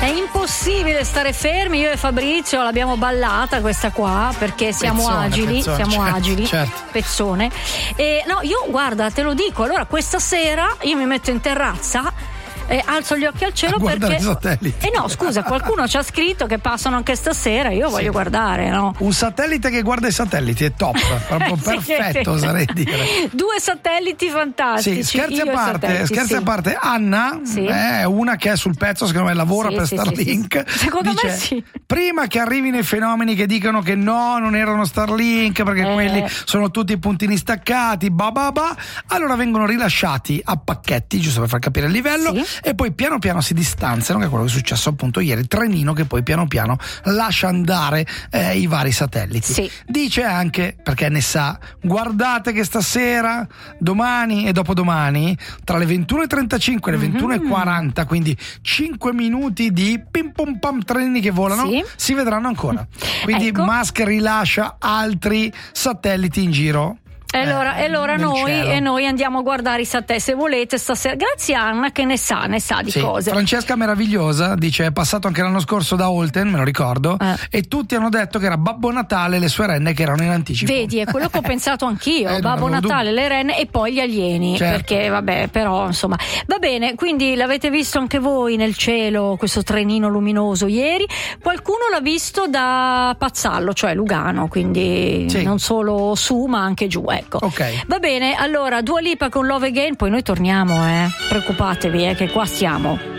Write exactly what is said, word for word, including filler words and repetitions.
È impossibile stare fermi, io e Fabrizio l'abbiamo ballata questa qua perché siamo pezzone, agili, pezzone, siamo certo, agili, certo. pezzone. E no, io guarda, te lo dico, allora questa sera io mi metto in terrazza e alzo gli occhi al cielo guardare perché i satelliti. eh no, scusa, qualcuno ci ha scritto che passano anche stasera, io voglio Sì. guardare, no? Un satellite che guarda i satelliti è top, proprio Sì. perfetto, oserei dire. Due satelliti fantastici. Sì, scherzi io a e parte, satelliti, scherzi sì. a parte, Anna Sì. è una che è sul pezzo, secondo me lavora Sì, per sì, Starlink. sì, sì. Secondo Dice, me sì. prima che arrivino i fenomeni che dicono che no, non erano Starlink perché Eh. quelli sono tutti puntini staccati, ba ba ba, allora vengono rilasciati a pacchetti, giusto per far capire il livello, Sì. e poi piano piano si distanziano, che è quello che è successo appunto ieri, trenino che poi piano piano lascia andare eh, i vari satelliti. Sì. Dice anche, perché ne sa, guardate che stasera, domani e dopodomani, tra le ventuno e trentacinque e le ventuno e quaranta, quindi cinque minuti di pim pum pam trenini che volano, Sì. si vedranno ancora. Quindi Ecco. Musk rilascia altri satelliti in giro. E allora, eh, e allora nel noi, cielo. e noi andiamo a guardare i satelliti, se volete stasera. Grazie a Anna che ne sa, ne sa di Sì, cose. Francesca meravigliosa dice è passato anche l'anno scorso da Holten, me lo ricordo, Eh. e tutti hanno detto che era Babbo Natale e le sue renne che erano in anticipo. Vedi, è quello che ho pensato anch'io, Eh, non Babbo avevo Natale, dubbi. le renne e poi gli alieni, Certo. perché vabbè, però insomma, va bene, quindi l'avete visto anche voi nel cielo, questo trenino luminoso ieri, qualcuno l'ha visto da Pazzallo, cioè Lugano, quindi Sì. non solo su ma anche giù, ecco. Ok. Va bene, allora Dua Lipa con Love Again, poi noi torniamo, eh, preoccupatevi, eh, che qua stiamo.